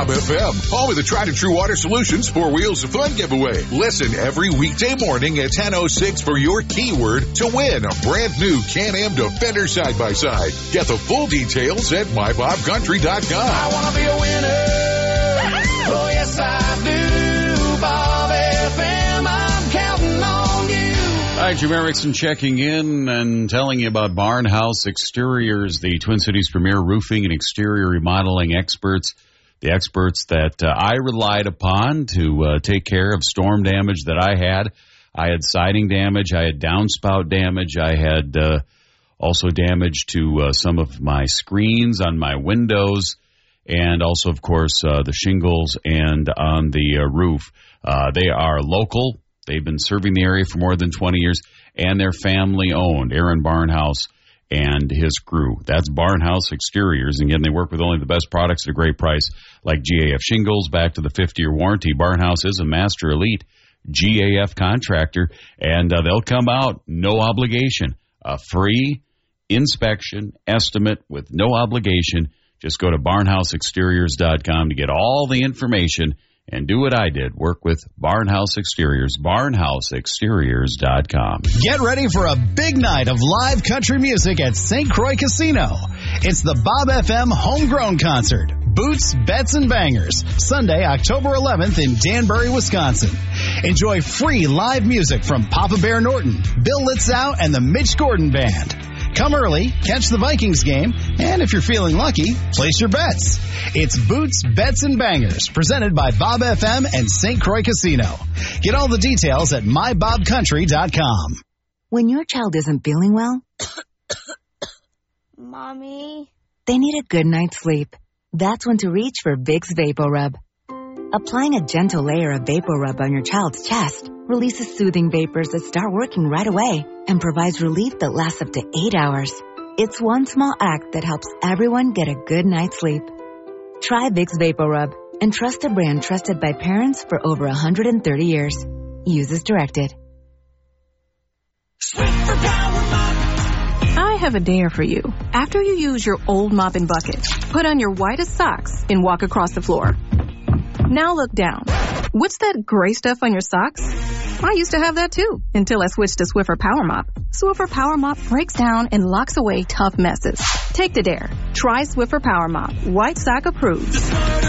Bob FM, home of the Tried and True Water Solutions 4 Wheels of Fun giveaway. Listen every weekday morning at 10:06 for your keyword to win a brand new Can-Am Defender side-by-side. Get the full details at mybobcountry.com. I want to be a winner. Oh, yes, I do. Bob FM, I'm counting on you. All right, Jim Erickson checking in and telling you about Barnhouse Exteriors, the Twin Cities premier roofing and exterior remodeling experts, the experts that I relied upon to take care of storm damage that I had. I had siding damage. I had downspout damage. I had also damage to some of my screens on my windows, and also, of course, the shingles and on the roof. They are local. They've been serving the area for more than 20 years, and they're family-owned. Aaron Barnhouse and his crew. That's Barnhouse Exteriors. And again, they work with only the best products at a great price, like GAF shingles, back to the 50-year warranty. Barnhouse is a Master Elite GAF contractor, and they'll come out, no obligation. A free inspection estimate with no obligation. Just go to barnhouseexteriors.com to get all the information and do what I did. Work with Barnhouse Exteriors, barnhouseexteriors.com. Get ready for a big night of live country music at St. Croix Casino. It's the Bob FM Homegrown Concert. Boots, Bets, and Bangers. Sunday, October 11th in Danbury, Wisconsin. Enjoy free live music from Papa Bear Norton, Bill Litzow, and the Mitch Gordon Band. Come early, catch the Vikings game, and if you're feeling lucky, place your bets. It's Boots, Bets, and Bangers, presented by Bob FM and St. Croix Casino. Get all the details at mybobcountry.com. When your child isn't feeling well, Mommy, they need a good night's sleep. That's when to reach for Vicks VapoRub. Applying a gentle layer of VapoRub on your child's chest releases soothing vapors that start working right away and provides relief that lasts up to 8 hours. It's one small act that helps everyone get a good night's sleep. Try Vicks VapoRub and trust a brand trusted by parents for over 130 years. Use as directed. I have a dare for you. After you use your old mop and bucket, put on your whitest socks and walk across the floor. Now look down. What's that gray stuff on your socks? I used to have that too, until I switched to Swiffer Power Mop. Swiffer Power Mop breaks down and locks away tough messes. Take the dare. Try Swiffer Power Mop. White sock approved.